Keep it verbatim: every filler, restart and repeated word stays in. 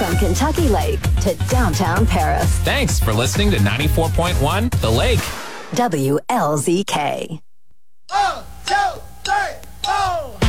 From Kentucky Lake to downtown Paris. Thanks for listening to ninety-four point one The Lake. W L Z K. One, two.